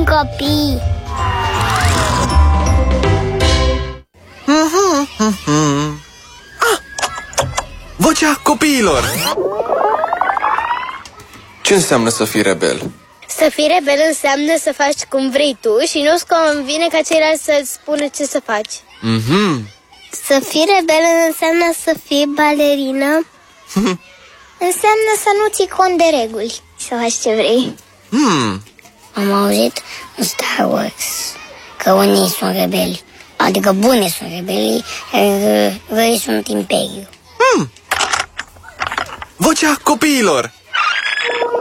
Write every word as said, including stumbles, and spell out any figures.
din copii. Ah! Vocea copiilor. Ce înseamnă să fii rebel? Să fii rebel înseamnă să faci cum vrei tu și nu-ți convine ca ceilalți să-ți spună ce să faci. Mhm. Să fii rebel înseamnă să fii balerină. Înseamnă să nu ții cont de reguli, să faci ce vrei. Hmm. Am auzit în Star Wars că unii sunt rebeli, adică bune sunt rebeli, iar răi sunt imperiu. Hmm. Vocea copiilor.